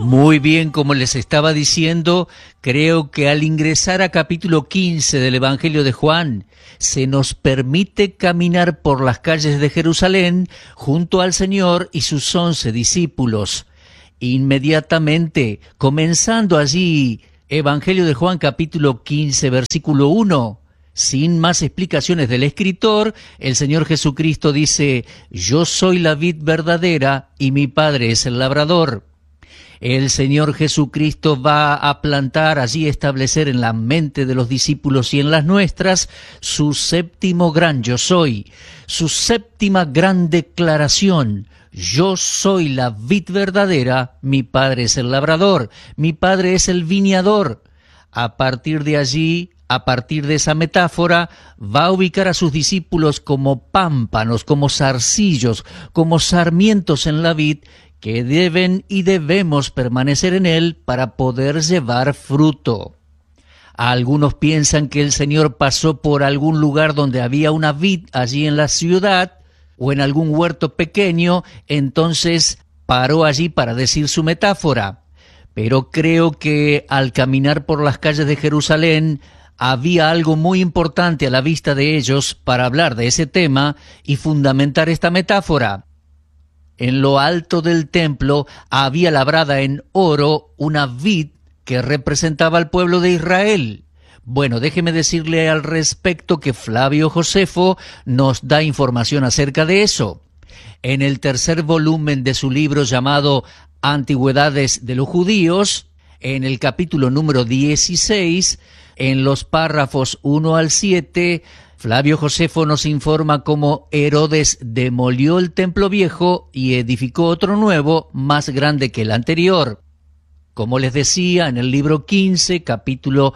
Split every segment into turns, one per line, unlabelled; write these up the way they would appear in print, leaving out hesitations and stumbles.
Muy bien, como les estaba diciendo, creo que al ingresar a capítulo 15 del Evangelio de Juan, se nos permite caminar por las calles de Jerusalén junto al Señor y sus 11 discípulos. Inmediatamente, comenzando allí, Evangelio de Juan capítulo 15, versículo 1, sin más explicaciones del escritor, el Señor Jesucristo dice: «Yo soy la vid verdadera y mi Padre es el labrador». El Señor Jesucristo va a plantar allí, establecer en la mente de los discípulos y en las nuestras su séptimo gran yo soy, su séptima gran declaración. Yo soy la vid verdadera, mi Padre es el labrador, mi Padre es el viñador. A partir de allí, a partir de esa metáfora, va a ubicar a sus discípulos como pámpanos, como zarcillos, como sarmientos en la vid, que deben y debemos permanecer en él para poder llevar fruto. Algunos piensan que el Señor pasó por algún lugar donde había una vid allí en la ciudad o en algún huerto pequeño, entonces paró allí para decir su metáfora. Pero creo que al caminar por las calles de Jerusalén había algo muy importante a la vista de ellos para hablar de ese tema y fundamentar esta metáfora. En lo alto del templo había labrada en oro una vid que representaba al pueblo de Israel. Bueno, déjeme decirle al respecto que Flavio Josefo nos da información acerca de eso. En el tercer volumen de su libro llamado Antigüedades de los Judíos, en el capítulo número 16, en los párrafos 1 al 7, Flavio Josefo nos informa cómo Herodes demolió el templo viejo y edificó otro nuevo, más grande que el anterior. Como les decía, en el libro 15, capítulo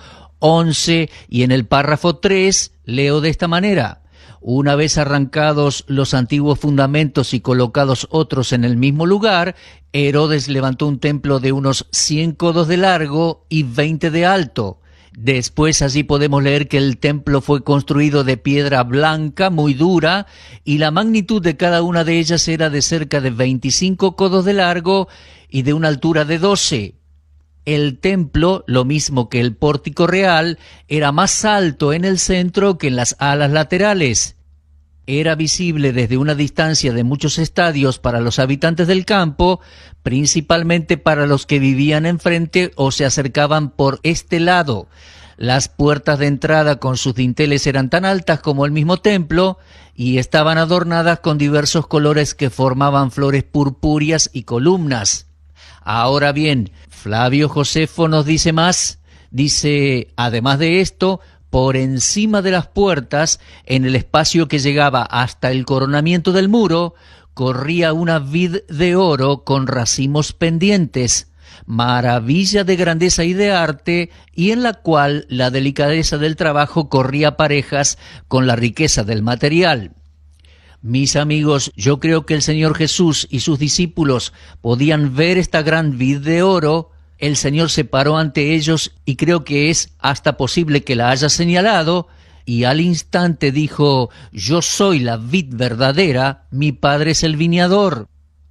11 y en el párrafo 3, leo de esta manera: una vez arrancados los antiguos fundamentos y colocados otros en el mismo lugar, Herodes levantó un templo de unos 100 codos de largo y 20 de alto. Después allí podemos leer que el templo fue construido de piedra blanca muy dura y la magnitud de cada una de ellas era de cerca de 25 codos de largo y de una altura de 12. El templo, lo mismo que el pórtico real, era más alto en el centro que en las alas laterales. Era visible desde una distancia de muchos estadios para los habitantes del campo, principalmente para los que vivían enfrente o se acercaban por este lado. Las puertas de entrada con sus dinteles eran tan altas como el mismo templo y estaban adornadas con diversos colores que formaban flores purpúreas y columnas. Ahora bien, Flavio Josefo nos dice más. Dice, además de esto, por encima de las puertas, en el espacio que llegaba hasta el coronamiento del muro, corría una vid de oro con racimos pendientes, maravilla de grandeza y de arte, y en la cual la delicadeza del trabajo corría parejas con la riqueza del material. Mis amigos, yo creo que el Señor Jesús y sus discípulos podían ver esta gran vid de oro. El Señor se paró ante ellos y creo que es hasta posible que la haya señalado, y al instante dijo: «Yo soy la vid verdadera, mi Padre es el viñador».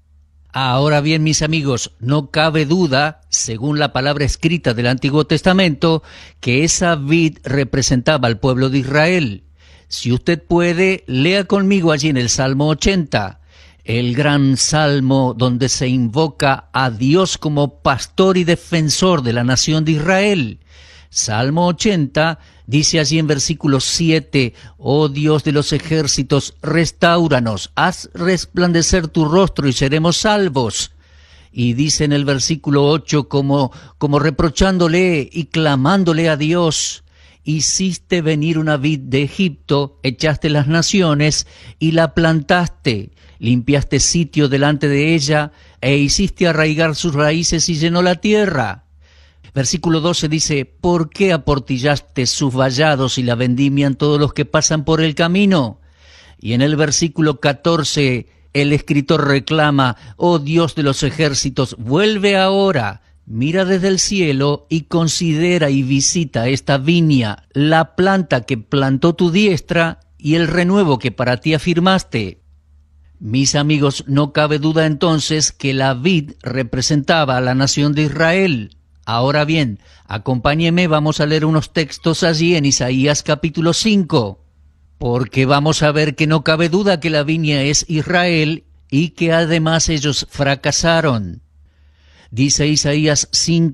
Ahora bien, mis amigos, no cabe duda, según la palabra escrita del Antiguo Testamento, que esa vid representaba al pueblo de Israel. Si usted puede, lea conmigo allí en el Salmo 80, el gran salmo donde se invoca a Dios como pastor y defensor de la nación de Israel. Salmo 80 dice allí en versículo 7, «Oh Dios de los ejércitos, restáuranos, haz resplandecer tu rostro y seremos salvos». Y dice en el versículo 8 como reprochándole y clamándole a Dios: «Hiciste venir una vid de Egipto, echaste las naciones y la plantaste, limpiaste sitio delante de ella e hiciste arraigar sus raíces y llenó la tierra». Versículo 12 dice: «¿Por qué aportillaste sus vallados y la vendimian todos los que pasan por el camino?». Y en el versículo 14 el escritor reclama: «Oh Dios de los ejércitos, vuelve ahora, mira desde el cielo y considera y visita esta viña, la planta que plantó tu diestra y el renuevo que para ti afirmaste». Mis amigos, no cabe duda entonces que la vid representaba a la nación de Israel. Ahora bien, acompáñeme, vamos a leer unos textos allí en Isaías capítulo 5, porque vamos a ver que no cabe duda que la viña es Israel y que además ellos fracasaron. Dice Isaías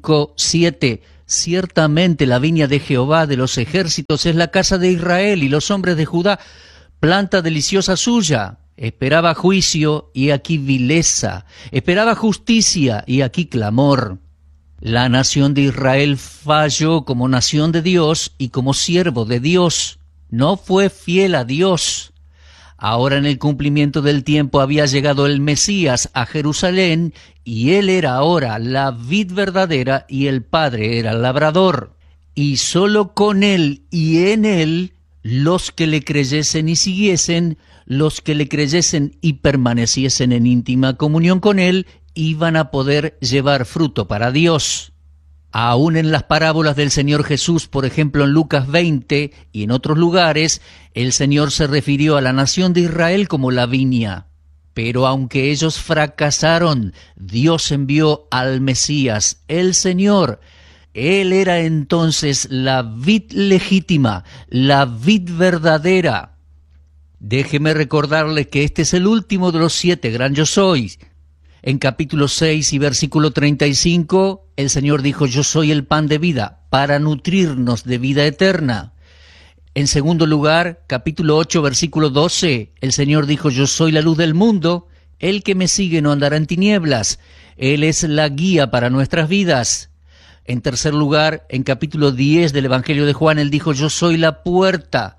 5:7, ciertamente la viña de Jehová de los ejércitos es la casa de Israel y los hombres de Judá, planta deliciosa suya. Esperaba juicio y aquí vileza, esperaba justicia y aquí clamor. La nación de Israel falló como nación de Dios y como siervo de Dios. No fue fiel a Dios. Ahora en el cumplimiento del tiempo había llegado el Mesías a Jerusalén y él era ahora la vid verdadera y el Padre era el labrador. Y solo con él y en él los que le creyesen y siguiesen, los que le creyesen y permaneciesen en íntima comunión con él, iban a poder llevar fruto para Dios. Aún en las parábolas del Señor Jesús, por ejemplo en Lucas 20 y en otros lugares, el Señor se refirió a la nación de Israel como la viña. Pero aunque ellos fracasaron, Dios envió al Mesías, el Señor. Él era entonces la vid legítima, la vid verdadera. Déjeme recordarle que este es el último de los 7 gran yo soy. En capítulo 6 y versículo 35, el Señor dijo, yo soy el pan de vida, para nutrirnos de vida eterna. En segundo lugar, capítulo 8, versículo 12, el Señor dijo, yo soy la luz del mundo, el que me sigue no andará en tinieblas, Él es la guía para nuestras vidas. En tercer lugar, en capítulo 10 del Evangelio de Juan, Él dijo, yo soy la puerta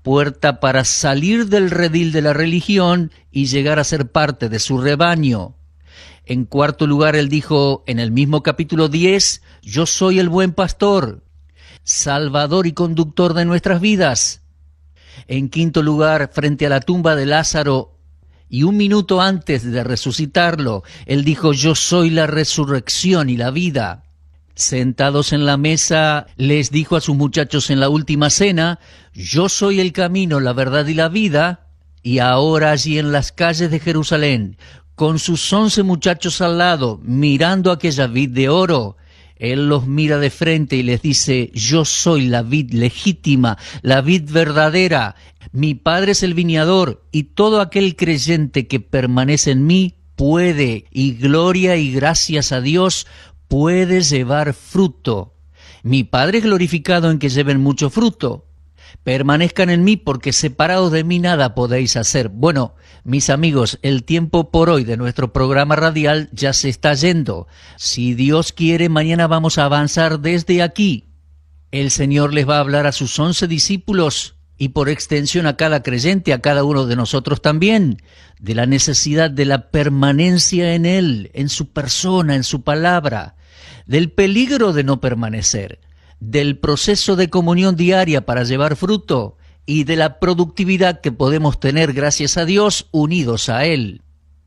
para salir del redil de la religión y llegar a ser parte de su rebaño. En cuarto lugar, Él dijo en el mismo capítulo 10, yo soy el buen pastor, salvador y conductor de nuestras vidas. En quinto lugar, frente a la tumba de Lázaro, y un minuto antes de resucitarlo, Él dijo, yo soy la resurrección y la vida. Sentados en la mesa, les dijo a sus muchachos en la última cena, yo soy el camino, la verdad y la vida. Y ahora allí en las calles de Jerusalén, con sus 11 muchachos al lado, mirando aquella vid de oro, Él los mira de frente y les dice, yo soy la vid legítima, la vid verdadera, mi Padre es el viñador, y todo aquel creyente que permanece en mí puede, y gloria y gracias a Dios, puede llevar fruto. Mi Padre es glorificado en que lleven mucho fruto. Permanezcan en mí porque separados de mí nada podéis hacer. Bueno, mis amigos, el tiempo por hoy de nuestro programa radial ya se está yendo. Si Dios quiere, mañana vamos a avanzar desde aquí. El Señor les va a hablar a sus 11 discípulos y por extensión a cada creyente, a cada uno de nosotros también, de la necesidad de la permanencia en Él, en su persona, en su palabra, del peligro de no permanecer, del proceso de comunión diaria para llevar fruto y de la productividad que podemos tener gracias a Dios unidos a Él.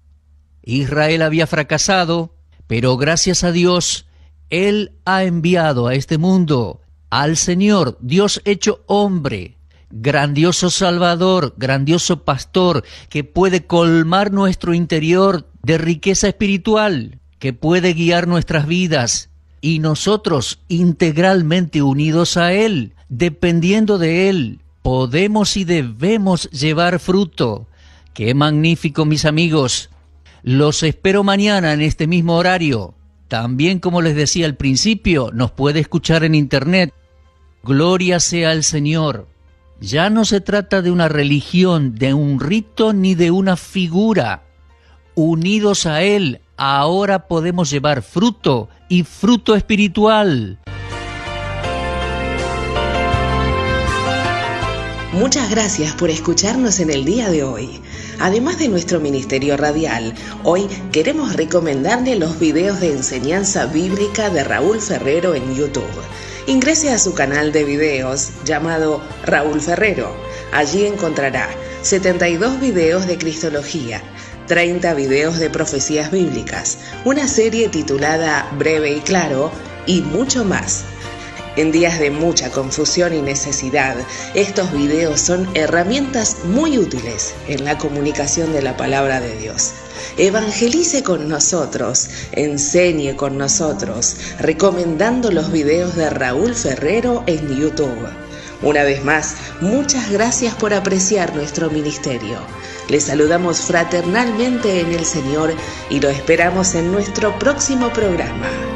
Israel había fracasado, pero gracias a Dios, Él ha enviado a este mundo al Señor, Dios hecho hombre, grandioso Salvador, grandioso Pastor, que puede colmar nuestro interior de riqueza espiritual, que puede guiar nuestras vidas, y nosotros, integralmente unidos a Él, dependiendo de Él, podemos y debemos llevar fruto. ¡Qué magnífico, mis amigos! Los espero mañana en este mismo horario. También, como les decía al principio, nos puede escuchar en internet. Gloria sea al Señor. Ya no se trata de una religión, de un rito ni de una figura. Unidos a Él, ahora podemos llevar fruto y fruto espiritual.
Muchas gracias por escucharnos en el día de hoy. Además de nuestro ministerio radial, hoy queremos recomendarle los videos de enseñanza bíblica de Raúl Ferrero en YouTube. Ingrese a su canal de videos llamado Raúl Ferrero. Allí encontrará 72 videos de Cristología, 30 videos de profecías bíblicas, una serie titulada Breve y Claro y mucho más. En días de mucha confusión y necesidad, estos videos son herramientas muy útiles en la comunicación de la palabra de Dios. Evangelice con nosotros, enseñe con nosotros, recomendando los videos de Raúl Ferrero en YouTube. Una vez más, muchas gracias por apreciar nuestro ministerio. Les saludamos fraternalmente en el Señor y lo esperamos en nuestro próximo programa.